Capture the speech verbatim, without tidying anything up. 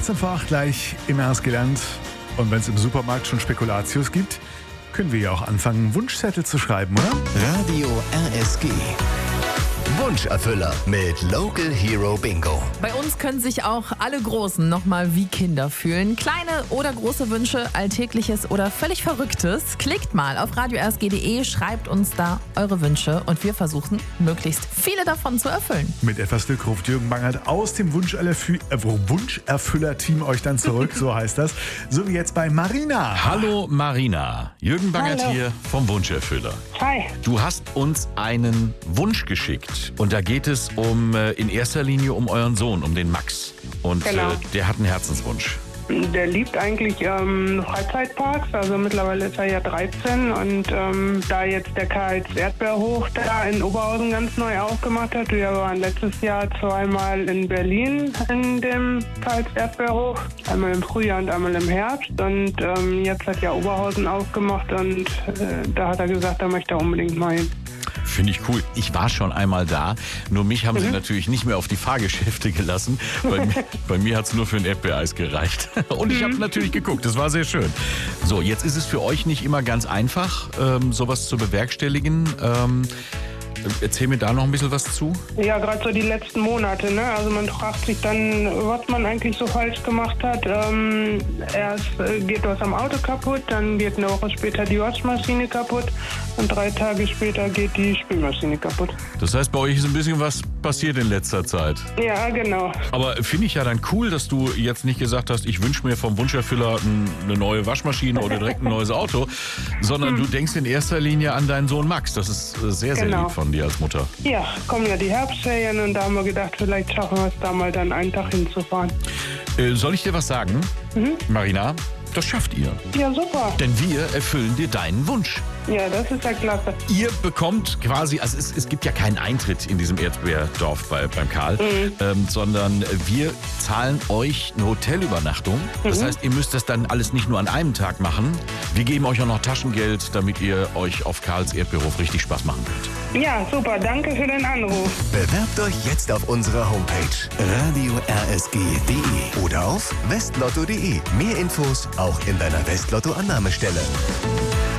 achtzehn vor acht gleich im R S G-Land. Und wenn es im Supermarkt schon Spekulatius gibt, können wir ja auch anfangen, Wunschzettel zu schreiben, oder? Radio R S G. Wunscherfüller mit Local Hero Bingo. Bei uns können sich auch alle Großen nochmal wie Kinder fühlen. Kleine oder große Wünsche, Alltägliches oder völlig Verrücktes. Klickt mal auf radio r s g punkt d e, schreibt uns da eure Wünsche und wir versuchen, möglichst viele davon zu erfüllen. Mit etwas Glück ruft Jürgen Bangert aus dem Wunscherfü- äh, Wunscherfüller-Team euch dann zurück, so heißt das. So wie jetzt bei Marina. Hallo Marina, Jürgen Bangert Hallo. hier vom Wunscherfüller. Hi. Du hast uns einen Wunsch geschickt und da geht es um äh, in erster Linie um euren Sohn, um den Max. Und Genau. äh, der hat einen Herzenswunsch. Der liebt eigentlich ähm, Freizeitparks, also mittlerweile ist er ja dreizehn und ähm, da jetzt der Karls Erdbeerhof da in Oberhausen ganz neu aufgemacht hat, wir waren letztes Jahr zweimal in Berlin in dem Karls Erdbeerhof, einmal im Frühjahr und einmal im Herbst und ähm, jetzt hat ja Oberhausen aufgemacht und äh, da hat er gesagt, da möchte er unbedingt mal hin. Finde ich cool. Ich war schon einmal da, nur mich haben sie natürlich nicht mehr auf die Fahrgeschäfte gelassen. Bei, mir- bei mir hat es nur für ein Erdbeereis gereicht. Und ich habe natürlich geguckt, das war sehr schön. So, jetzt ist es für euch nicht immer ganz einfach, ähm, sowas zu bewerkstelligen. Ähm, erzähl mir da noch ein bisschen was zu. Ja, gerade so die letzten Monate, ne? Also man fragt sich dann, was man eigentlich so falsch gemacht hat. Ähm, erst äh, geht was am Auto kaputt, dann geht eine Woche später die Waschmaschine kaputt und drei Tage später geht die Spülmaschine kaputt. Das heißt, bei euch ist ein bisschen was passiert in letzter Zeit. Ja, genau. Aber finde ich ja dann cool, dass du jetzt nicht gesagt hast, ich wünsche mir vom Wunscherfüller ein, eine neue Waschmaschine oder direkt ein neues Auto, sondern du denkst in erster Linie an deinen Sohn Max. Das ist äh, sehr, sehr Genau. lieb von dir als Mutter. Ja, kommen ja die Herbstferien und da haben wir gedacht, vielleicht schaffen wir es da mal dann einen Tag hinzufahren. Äh, soll ich dir was sagen, Marina? Das schafft ihr. Ja, super. Denn wir erfüllen dir deinen Wunsch. Ja, das ist ja klasse. Ihr bekommt quasi, also es, es gibt ja keinen Eintritt in diesem Erdbeerdorf bei, beim Karl, ähm, sondern wir zahlen euch eine Hotelübernachtung. Das heißt, ihr müsst das dann alles nicht nur an einem Tag machen. Wir geben euch auch noch Taschengeld, damit ihr euch auf Karls Erdbeerhof richtig Spaß machen könnt. Ja, super. Danke für den Anruf. Bewerbt euch jetzt auf unserer Homepage radio r s g punkt d e oder auf westlotto punkt d e. Mehr Infos auch in deiner Westlotto-Annahmestelle.